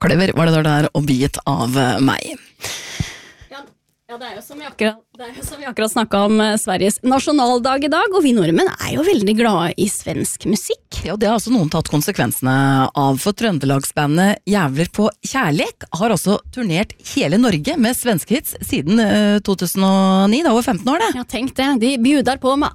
Kløver var det der og bit av meg. Ja, det er jo som vi akkurat snakket om Sveriges nasjonaldag i dag, og vi nordmenn er jo veldig glade i svensk musikk. Ja, det har altså noen tatt konsekvensene av, for Trøndelagsbandet Jævler på kjærlek har også turnert hele Norge med svenske hits siden 2009, da over 15 år det. Ja, tenk det, de bjudar på med